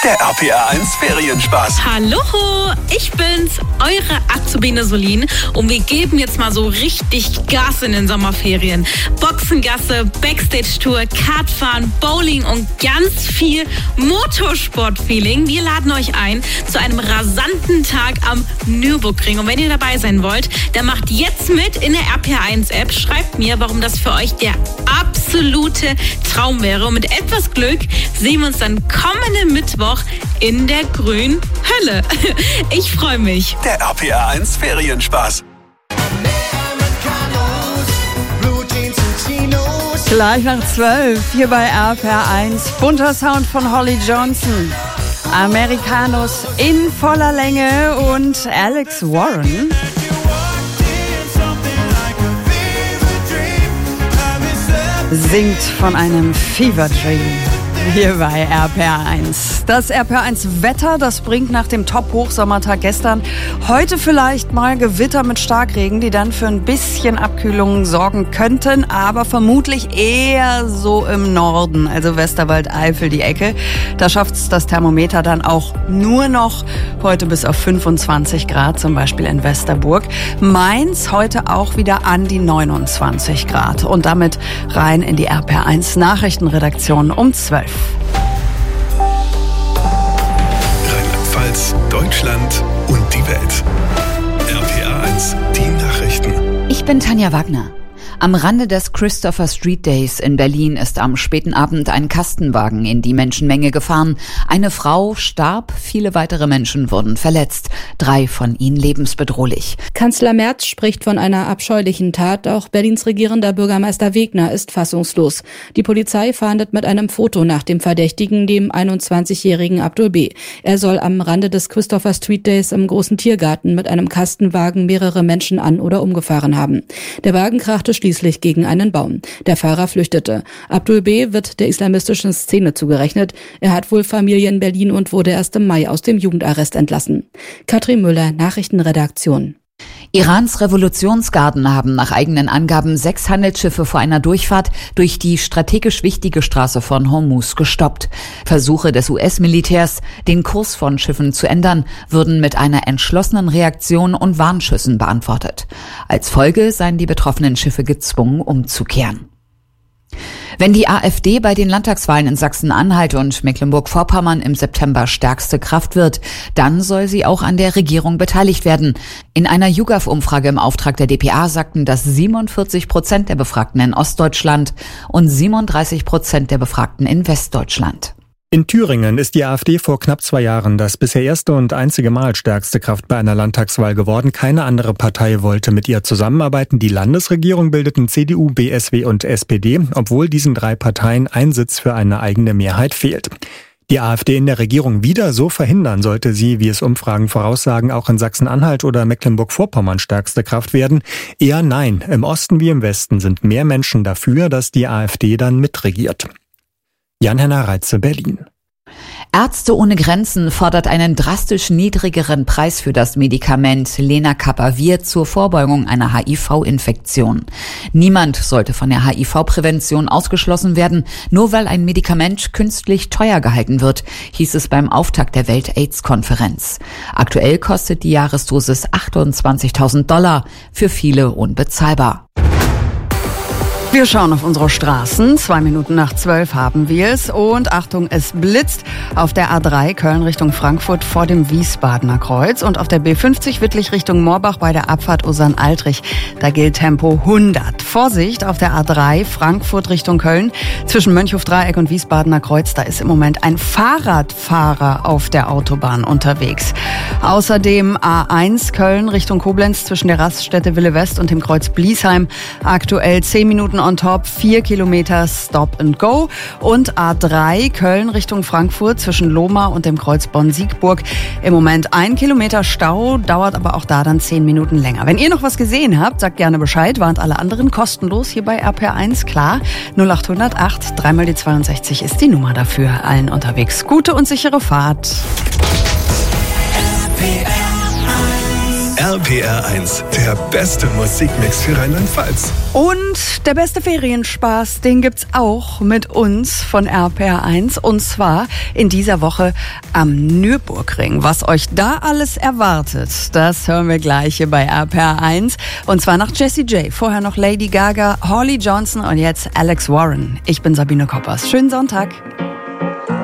Der RPR1 Ferienspaß. Hallo, ich bin's, eure Azubine Solin und wir geben jetzt mal so richtig Gas in den Sommerferien. Boxengasse, Backstage-Tour, Kartfahren, Bowling und ganz viel Motorsport-Feeling. Wir laden euch ein zu einem rasanten Tag am Nürburgring. Und wenn ihr dabei sein wollt, dann macht jetzt mit in der RPR1-App. Schreibt mir, warum das für euch der absolute Traum wäre. Und mit etwas Glück sehen wir uns dann kommenden Mittwoch in der grünen Hölle. Ich freue mich. Der RPR1 Ferienspaß. Gleich nach 12 hier bei RPR1. Bunter Sound von Holly Johnson. Americanos in voller Länge und Alex Warren singt von einem Fever Dream. Hier bei RPR1. Das RPR1-Wetter, das bringt nach dem Top-Hochsommertag gestern heute vielleicht mal Gewitter mit Starkregen, die dann für ein bisschen Abkühlung sorgen könnten, aber vermutlich eher so im Norden, also Westerwald, Eifel, die Ecke. Da schafft es das Thermometer dann auch nur noch heute bis auf 25 Grad, zum Beispiel in Westerburg. Mainz heute auch wieder an die 29 Grad und damit rein in die RPR1-Nachrichtenredaktion um 12. Rheinland-Pfalz, Deutschland und die Welt. RPR1, die Nachrichten. Ich bin Tanja Wagner. Am Rande des Christopher Street Days in Berlin ist am späten Abend ein Kastenwagen in die Menschenmenge gefahren. Eine Frau starb, viele weitere Menschen wurden verletzt. 3 von ihnen lebensbedrohlich. Kanzler Merz spricht von einer abscheulichen Tat. Auch Berlins regierender Bürgermeister Wegner ist fassungslos. Die Polizei fahndet mit einem Foto nach dem Verdächtigen, dem 21-jährigen Abdul B. Er soll am Rande des Christopher Street Days im großen Tiergarten mit einem Kastenwagen mehrere Menschen an- oder umgefahren haben. Der Wagen krachte schließlich gegen einen Baum. Der Fahrer flüchtete. Abdul B. wird der islamistischen Szene zugerechnet. Er hat wohl Familie in Berlin und wurde erst im Mai aus dem Jugendarrest entlassen. Katrin Müller, Nachrichtenredaktion. Irans Revolutionsgarden haben nach eigenen Angaben 6 Handelsschiffe vor einer Durchfahrt durch die strategisch wichtige Straße von Hormuz gestoppt. Versuche des US-Militärs, den Kurs von Schiffen zu ändern, würden mit einer entschlossenen Reaktion und Warnschüssen beantwortet. Als Folge seien die betroffenen Schiffe gezwungen, umzukehren. Wenn die AfD bei den Landtagswahlen in Sachsen-Anhalt und Mecklenburg-Vorpommern im September stärkste Kraft wird, dann soll sie auch an der Regierung beteiligt werden. In einer YouGov-Umfrage im Auftrag der dpa sagten das 47% der Befragten in Ostdeutschland und 37% der Befragten in Westdeutschland. In Thüringen ist die AfD vor knapp 2 Jahren das bisher erste und einzige Mal stärkste Kraft bei einer Landtagswahl geworden. Keine andere Partei wollte mit ihr zusammenarbeiten. Die Landesregierung bildeten CDU, BSW und SPD, obwohl diesen 3 Parteien ein Sitz für eine eigene Mehrheit fehlt. Die AfD in der Regierung wieder so verhindern, sollte sie, wie es Umfragen voraussagen, auch in Sachsen-Anhalt oder Mecklenburg-Vorpommern stärkste Kraft werden? Eher nein. Im Osten wie im Westen sind mehr Menschen dafür, dass die AfD dann mitregiert. Jan-Henner Reitze, Berlin. Ärzte ohne Grenzen fordert einen drastisch niedrigeren Preis für das Medikament Lenacapavir zur Vorbeugung einer HIV-Infektion. Niemand sollte von der HIV-Prävention ausgeschlossen werden, nur weil ein Medikament künstlich teuer gehalten wird, hieß es beim Auftakt der Welt-AIDS-Konferenz. Aktuell kostet die Jahresdosis $28.000, für viele unbezahlbar. Wir schauen auf unsere Straßen. 2 Minuten nach 12 haben wir es. Und Achtung, es blitzt auf der A3 Köln Richtung Frankfurt vor dem Wiesbadener Kreuz. Und auf der B50 Wittlich Richtung Moorbach bei der Abfahrt Usern-Altrich. Da gilt Tempo 100. Vorsicht auf der A3 Frankfurt Richtung Köln. Zwischen Mönchhof-Dreieck und Wiesbadener Kreuz. Da ist im Moment ein Fahrradfahrer auf der Autobahn unterwegs. Außerdem A1 Köln Richtung Koblenz zwischen der Raststätte Wille West und dem Kreuz Bliesheim. Aktuell 10 Minuten on top, 4 Kilometer Stop and Go. Und A3 Köln Richtung Frankfurt zwischen Lohmar und dem Kreuz Bonn-Siegburg. Im Moment 1 Kilometer Stau, dauert aber auch da dann 10 Minuten länger. Wenn ihr noch was gesehen habt, sagt gerne Bescheid, warnt alle anderen kostenlos hier bei RPR1, klar. 0800 8 3 mal die 62 ist die Nummer dafür. Allen unterwegs gute und sichere Fahrt. RPR1 RPR1, der beste Musikmix für Rheinland-Pfalz. Und der beste Ferienspaß, den gibt's auch mit uns von RPR1. Und zwar in dieser Woche am Nürburgring. Was euch da alles erwartet, das hören wir gleich hier bei RPR1. Und zwar nach Jessie J. Vorher noch Lady Gaga, Holly Johnson und jetzt Alex Warren. Ich bin Sabine Koppers. Schönen Sonntag.